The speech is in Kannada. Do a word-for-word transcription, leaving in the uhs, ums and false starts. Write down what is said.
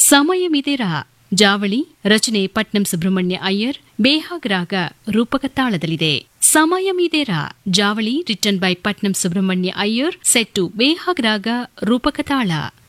ಸಮಯಮಿದೆರಾ ಜಾವಳಿ ರಚನೆ ಪಟ್ನಂ ಸುಬ್ರಹ್ಮಣ್ಯ ಅಯ್ಯರ್ ಬೇಹಾಗ್ ರಾಗ ರೂಪಕ ತಾಳದಲ್ಲಿದೆ. ಸಮಯಮಿದೆರಾ Javali written by Patnam Subrahmanya Iyer set to Behag ರಾಗ ರೂಪಕ ತಾಳ.